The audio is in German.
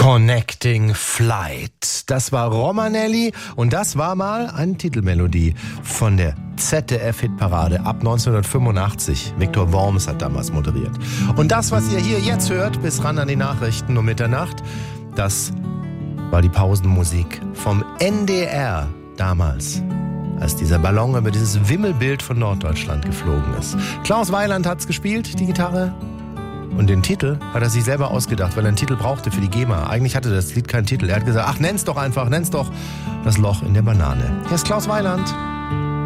Connecting Flight. Das war Romanelli und das war mal eine Titelmelodie von der ZDF-Hitparade ab 1985. Viktor Worms hat damals moderiert. Und das, was ihr hier jetzt hört, bis ran an die Nachrichten um Mitternacht, das war die Pausenmusik vom NDR damals, als dieser Ballon über dieses Wimmelbild von Norddeutschland geflogen ist. Klaus Weiland hat's gespielt, die Gitarre. Und den Titel hat er sich selber ausgedacht, weil er einen Titel brauchte für die GEMA. Eigentlich hatte das Lied keinen Titel. Er hat gesagt, ach, nenn's doch einfach, nenn's doch das Loch in der Banane. Hier ist Klaus Weiland.